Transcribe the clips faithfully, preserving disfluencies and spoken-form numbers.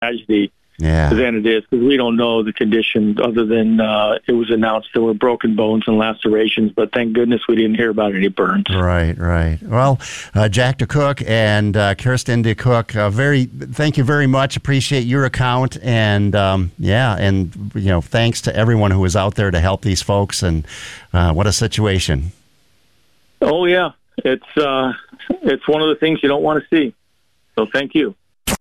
tragedy yeah. than it is, because we don't know the condition other than uh, it was announced there were broken bones and lacerations, but thank goodness we didn't hear about any burns. Right, right. Well, uh, Jack DeCook and uh, Kirsten DeCook, uh, very, thank you very much. Appreciate your account, and um, yeah, and you know, thanks to everyone who was out there to help these folks, and uh, what a situation. Oh yeah, it's uh, it's one of the things you don't want to see. So thank you.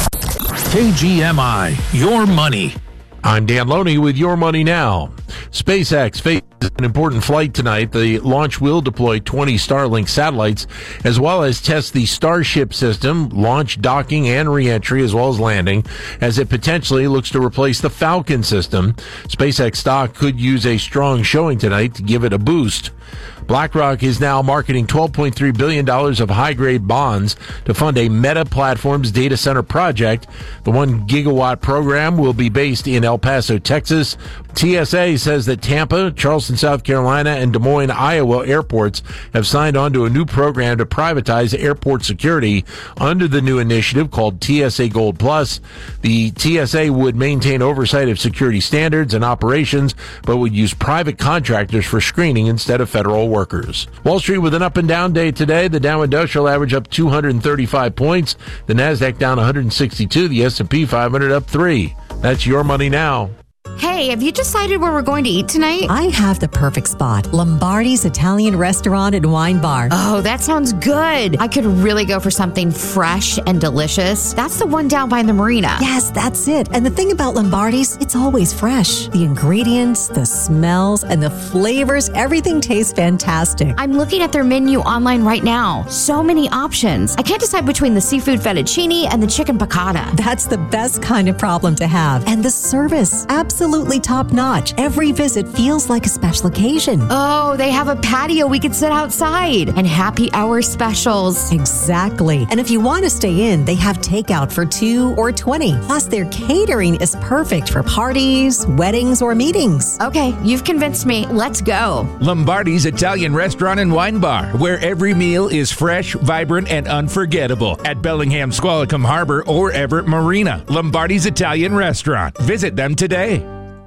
K G M I, your money. I'm Dan Loney with Your Money Now. SpaceX faces an important flight tonight. The launch will deploy twenty Starlink satellites, as well as test the Starship system, launch, docking, and re-entry, as well as landing, as it potentially looks to replace the Falcon system. SpaceX stock could use a strong showing tonight to give it a boost. BlackRock is now marketing twelve point three billion dollars of high-grade bonds to fund a Meta Platforms data center project. The one gigawatt program will be based in El Paso, Texas. T S A says that Tampa, Charleston, South Carolina, and Des Moines, Iowa airports have signed on to a new program to privatize airport security under the new initiative called T S A Gold Plus. The T S A would maintain oversight of security standards and operations, but would use private contractors for screening instead of federal workers. Wall Street with an up and down day today. The Dow Industrial average up two hundred thirty-five points. The Nasdaq down one hundred sixty-two. The S and P five hundred up three. That's Your Money Now. Hey, have you decided where we're going to eat tonight? I have the perfect spot. Lombardi's Italian Restaurant and Wine Bar. Oh, that sounds good. I could really go for something fresh and delicious. That's the one down by the marina. Yes, that's it. And the thing about Lombardi's, it's always fresh. The ingredients, the smells, and the flavors, everything tastes fantastic. I'm looking at their menu online right now. So many options. I can't decide between the seafood fettuccine and the chicken piccata. That's the best kind of problem to have. And the service, absolutely top-notch. Every visit feels like a special occasion. Oh, they have a patio we could sit outside and happy hour specials. Exactly. And if you want to stay in, they have takeout for two or twenty. Plus, their catering is perfect for parties, weddings, or meetings. Okay, you've convinced me. Let's go. Lombardi's Italian Restaurant and Wine Bar, where every meal is fresh, vibrant, and unforgettable. At Bellingham, Squalicum Harbor, or Everett Marina. Lombardi's Italian Restaurant. Visit them today.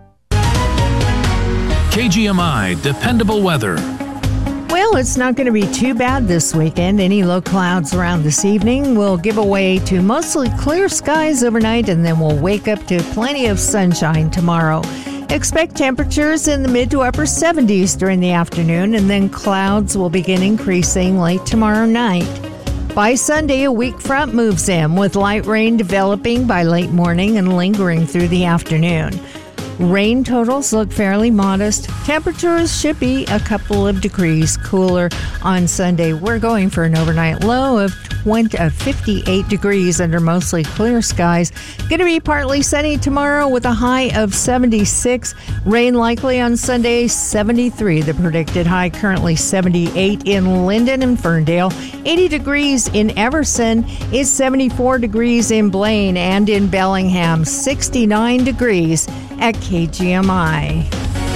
K G M I, dependable weather. Well, it's not going to be too bad this weekend. Any low clouds around this evening will give way to mostly clear skies overnight, and then we'll wake up to plenty of sunshine tomorrow. Expect temperatures in the mid to upper seventies during the afternoon, and then clouds will begin increasing late tomorrow night. By Sunday, a weak front moves in, with light rain developing by late morning and lingering through the afternoon. Rain totals look fairly modest. Temperatures should be a couple of degrees cooler on Sunday. We're going for an overnight low of twenty, uh, fifty-eight degrees under mostly clear skies. Going to be partly sunny tomorrow with a high of seventy-six. Rain likely on Sunday, seventy-three. The predicted high currently seventy-eight in Linden and Ferndale. eighty degrees in Everson. Is seventy-four degrees in Blaine and in Bellingham. sixty-nine degrees at K G M I.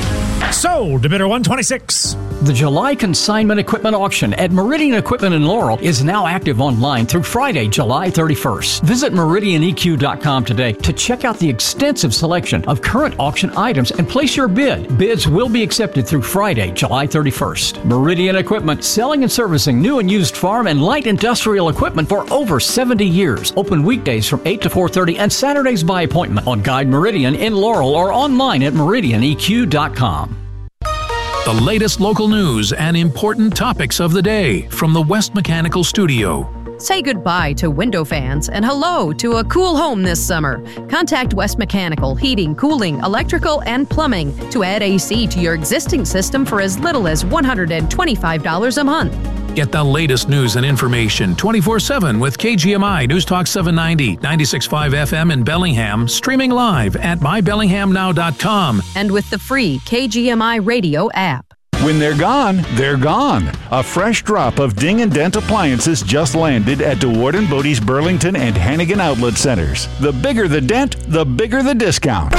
Sold to bidder one twenty-six. The July consignment equipment auction at Meridian Equipment in Laurel is now active online through Friday, July thirty-first. Visit meridian e q dot com today to check out the extensive selection of current auction items and place your bid. Bids will be accepted through Friday, July thirty-first. Meridian Equipment, selling and servicing new and used farm and light industrial equipment for over seventy years. Open weekdays from eight to four thirty and Saturdays by appointment on Guide Meridian in Laurel or online at meridian e q dot com. The latest local news and important topics of the day from the West Mechanical Studio. Say goodbye to window fans and hello to a cool home this summer. Contact West Mechanical Heating, Cooling, Electrical, and Plumbing to add A C to your existing system for as little as one hundred twenty-five dollars a month. Get the latest news and information twenty-four seven with K G M I News Talk seven ninety, ninety-six point five F M in Bellingham, streaming live at my bellingham now dot com. And with the free K G M I radio app. When they're gone, they're gone. A fresh drop of Ding and Dent appliances just landed at DeWard and Bodie's Burlington and Hannigan outlet centers. The bigger the dent, the bigger the discount.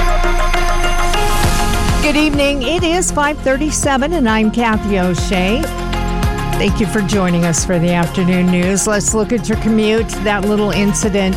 Good evening. It is five thirty-seven, and I'm Kathy O'Shea. Thank you for joining us for the afternoon news. Let's look at your commute. That little incident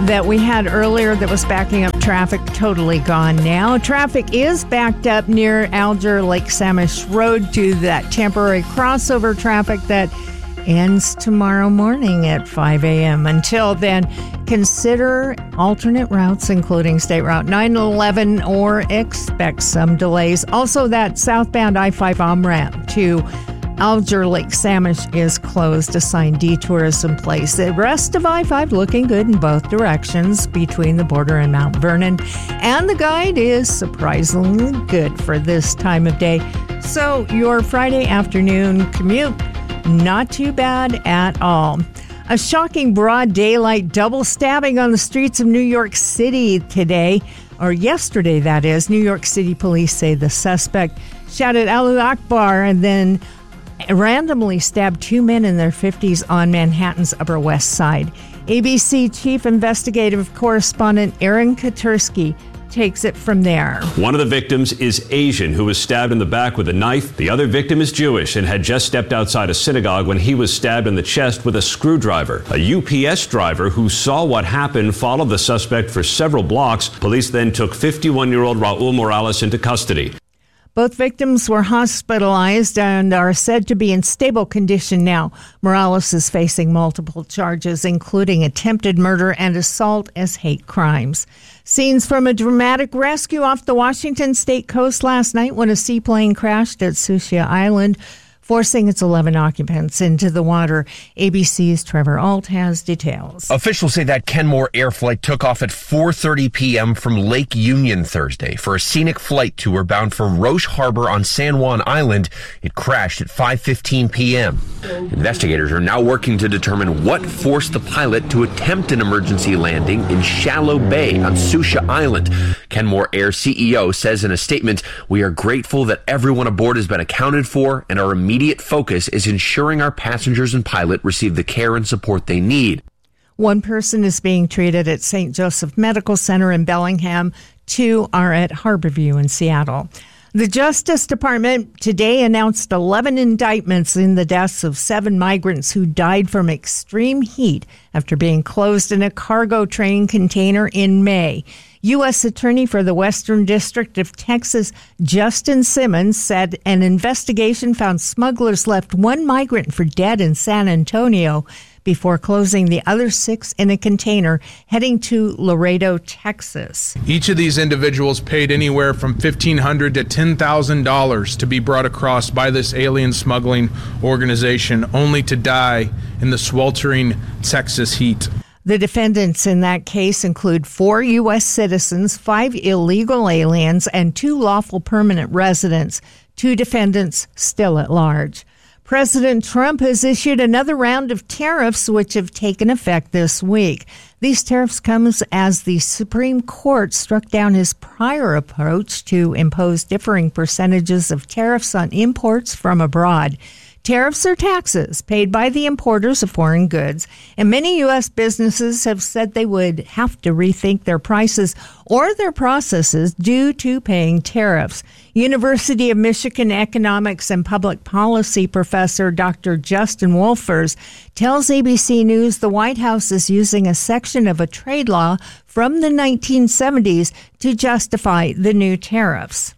that we had earlier that was backing up traffic, totally gone now. Traffic is backed up near Alger Lake Samish Road to that temporary crossover traffic that ends tomorrow morning at five a.m. Until then, consider alternate routes, including State Route nine eleven, or expect some delays. Also, that southbound I five on-ramp to Alger Lake Samish is closed. Assigned detours in place. The rest of I five looking good in both directions between the border and Mount Vernon. And the guide is surprisingly good for this time of day. So your Friday afternoon commute, not too bad at all. A shocking broad daylight double stabbing on the streets of New York City today, or yesterday that is. New York City police say the suspect shouted Allahu Akbar and then randomly stabbed two men in their fifties on Manhattan's Upper West Side. A B C Chief Investigative Correspondent Aaron Katursky takes it from there. One of the victims is Asian, who was stabbed in the back with a knife. The other victim is Jewish and had just stepped outside a synagogue when he was stabbed in the chest with a screwdriver. A U P S driver who saw what happened followed the suspect for several blocks. Police then took fifty-one-year-old Raul Morales into custody. Both victims were hospitalized and are said to be in stable condition now. Morales is facing multiple charges, including attempted murder and assault as hate crimes. Scenes from a dramatic rescue off the Washington state coast last night when a seaplane crashed at Susha Island, forcing its eleven occupants into the water. A B C's Trevor Alt has details. Officials say that Kenmore Air Flight took off at four thirty p.m. from Lake Union Thursday for a scenic flight tour bound for Roche Harbor on San Juan Island. It crashed at five fifteen p.m. Investigators are now working to determine what forced the pilot to attempt an emergency landing in Shallow Bay on Susha Island. Kenmore Air C E O says in a statement, "We are grateful that everyone aboard has been accounted for, and our immediate Immediate focus is ensuring our passengers and pilot receive the care and support they need." One person is being treated at Saint Joseph Medical Center in Bellingham. Two are at Harborview in Seattle. The Justice Department today announced eleven indictments in the deaths of seven migrants who died from extreme heat after being closed in a cargo train container in May. U S Attorney for the Western District of Texas, Justin Simmons, said an investigation found smugglers left one migrant for dead in San Antonio before closing the other six in a container heading to Laredo, Texas. Each of these individuals paid anywhere from fifteen hundred dollars to ten thousand dollars to be brought across by this alien smuggling organization, only to die in the sweltering Texas heat. The defendants in that case include four U S citizens, five illegal aliens, and two lawful permanent residents. Two defendants still at large. President Trump has issued another round of tariffs, which have taken effect this week. These tariffs come as the Supreme Court struck down his prior approach to impose differing percentages of tariffs on imports from abroad. Tariffs are taxes paid by the importers of foreign goods, and many U S businesses have said they would have to rethink their prices or their processes due to paying tariffs. University of Michigan economics and public policy professor Doctor Justin Wolfers tells A B C News the White House is using a section of a trade law from the nineteen seventies to justify the new tariffs.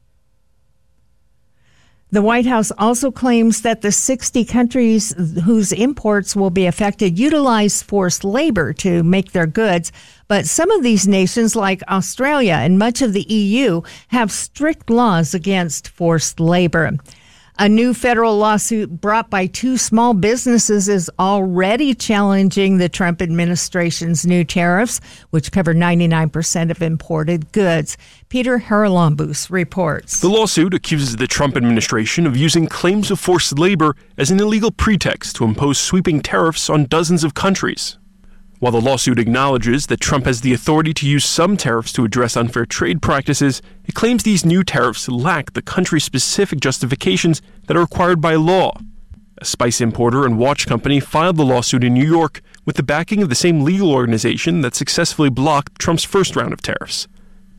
The White House also claims that the sixty countries whose imports will be affected utilize forced labor to make their goods, but some of these nations, like Australia and much of the E U, have strict laws against forced labor. A new federal lawsuit brought by two small businesses is already challenging the Trump administration's new tariffs, which cover ninety-nine percent of imported goods. Peter Haralambous reports. The lawsuit accuses the Trump administration of using claims of forced labor as an illegal pretext to impose sweeping tariffs on dozens of countries. While the lawsuit acknowledges that Trump has the authority to use some tariffs to address unfair trade practices, it claims these new tariffs lack the country-specific justifications that are required by law. A spice importer and watch company filed the lawsuit in New York with the backing of the same legal organization that successfully blocked Trump's first round of tariffs.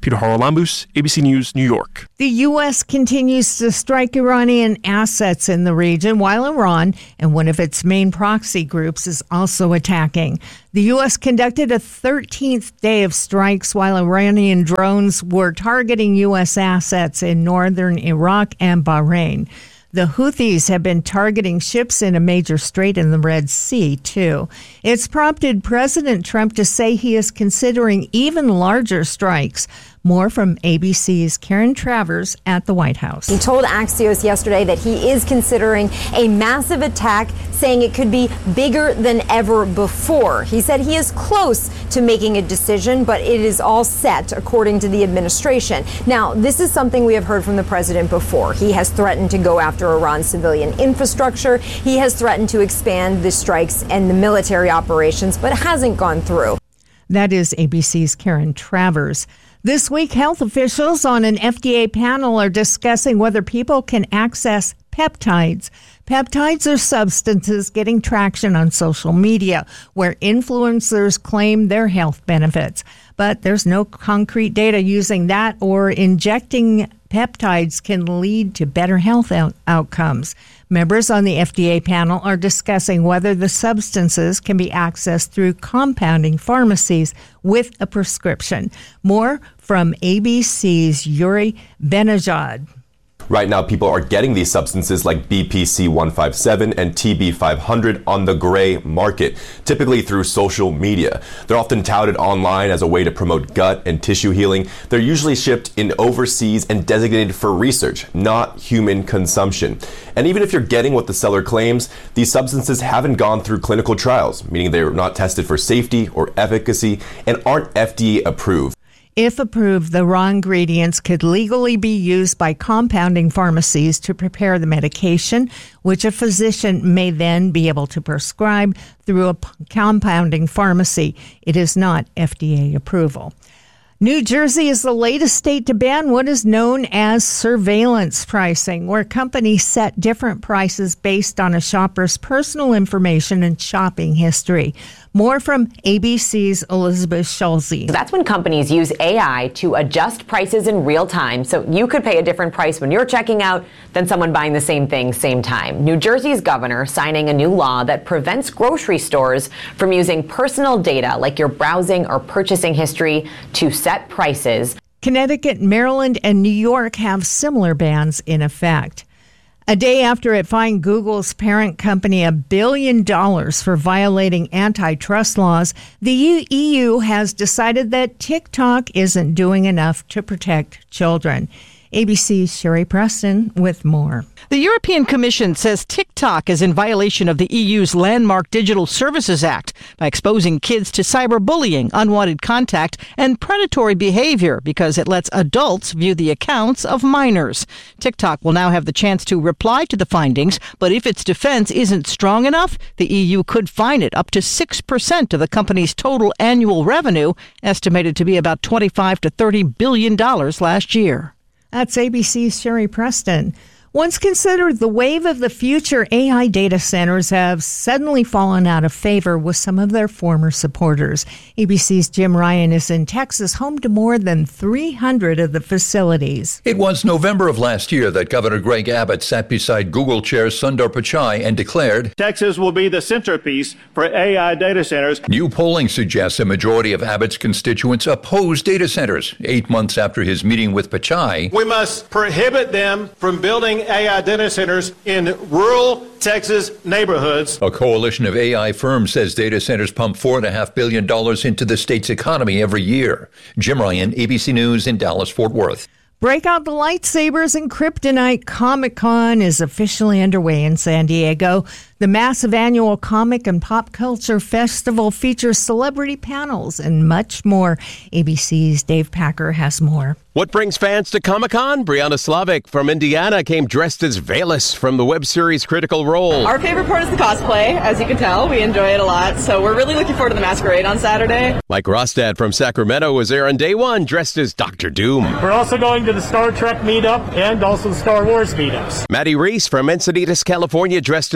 Peter Haralambous, A B C News, New York. The U S continues to strike Iranian assets in the region, while Iran and one of its main proxy groups is also attacking. The U S conducted a thirteenth day of strikes while Iranian drones were targeting U S assets in northern Iraq and Bahrain. The Houthis have been targeting ships in a major strait in the Red Sea, too. It's prompted President Trump to say he is considering even larger strikes. More from A B C's Karen Travers at the White House. He told Axios yesterday that he is considering a massive attack, saying it could be bigger than ever before. He said he is close to making a decision, but it is all set, according to the administration. Now, this is something we have heard from the president before. He has threatened to go after Iran's civilian infrastructure. He has threatened to expand the strikes and the military operations, but it hasn't gone through. That is A B C's Karen Travers. This week, health officials on an F D A panel are discussing whether people can access peptides. Peptides are substances getting traction on social media where influencers claim their health benefits. But there's no concrete data using that or injecting peptides can lead to better health out- outcomes. Members on the F D A panel are discussing whether the substances can be accessed through compounding pharmacies with a prescription. More from A B C's Yuri Benajad. Right now, people are getting these substances like B P C one fifty-seven and T B five hundred on the gray market, typically through social media. They're often touted online as a way to promote gut and tissue healing. They're usually shipped in overseas and designated for research, not human consumption. And even if you're getting what the seller claims, these substances haven't gone through clinical trials, meaning they're not tested for safety or efficacy and aren't F D A approved. If approved, the raw ingredients could legally be used by compounding pharmacies to prepare the medication, which a physician may then be able to prescribe through a p- compounding pharmacy. It is not F D A approval. New Jersey is the latest state to ban what is known as surveillance pricing, where companies set different prices based on a shopper's personal information and shopping history. More from A B C's Elizabeth Schulze. That's when companies use A I to adjust prices in real time, so you could pay a different price when you're checking out than someone buying the same thing same time. New Jersey's governor signing a new law that prevents grocery stores from using personal data like your browsing or purchasing history to set prices. Connecticut, Maryland, and New York have similar bans in effect. A day after it fined Google's parent company a billion dollars for violating antitrust laws, the E U has decided that TikTok isn't doing enough to protect children. A B C's Sherry Preston with more. The European Commission says TikTok is in violation of the E U's Landmark Digital Services Act by exposing kids to cyberbullying, unwanted contact, and predatory behavior because it lets adults view the accounts of minors. TikTok will now have the chance to reply to the findings, but if its defense isn't strong enough, the E U could fine it up to six percent of the company's total annual revenue, estimated to be about twenty-five to thirty billion dollars last year. That's A B C's Sherry Preston. Once considered the wave of the future, A I data centers have suddenly fallen out of favor with some of their former supporters. A B C's Jim Ryan is in Texas, home to more than three hundred of the facilities. It was November of last year that Governor Greg Abbott sat beside Google Chair Sundar Pichai and declared, Texas will be the centerpiece for A I data centers. New polling suggests a majority of Abbott's constituents oppose data centers. Eight months after his meeting with Pichai, we must prohibit them from building A I data centers in rural Texas neighborhoods. A coalition of A I firms says data centers pump four point five billion dollars into the state's economy every year. Jim Ryan, A B C News in Dallas, Fort Worth. Break out the lightsabers and Kryptonite. Comic-Con is officially underway in San Diego. The massive annual comic and pop culture festival features celebrity panels and much more. A B C's Dave Packer has more. What brings fans to Comic-Con? Brianna Slavic from Indiana came dressed as Valus from the web series Critical Role. Our favorite part is the cosplay. As you can tell, we enjoy it a lot, so we're really looking forward to the masquerade on Saturday. Mike Rostad from Sacramento was there on day one, dressed as Doctor Doom. We're also going to the Star Trek meetup and also the Star Wars meetups. Maddie Reese from Encinitas, California, dressed as Mary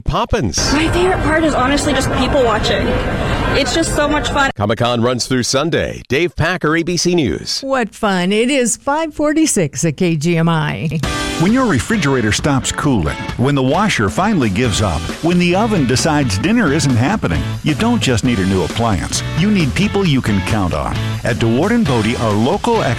Poppins. My favorite part is honestly just people watching. It's just so much fun. Comic-Con runs through Sunday. Dave Packer, A B C News. What fun. It is five forty-six at K G M I. When your refrigerator stops cooling, when the washer finally gives up, when the oven decides dinner isn't happening, you don't just need a new appliance. You need people you can count on. At DeWard and Bodie, our local experts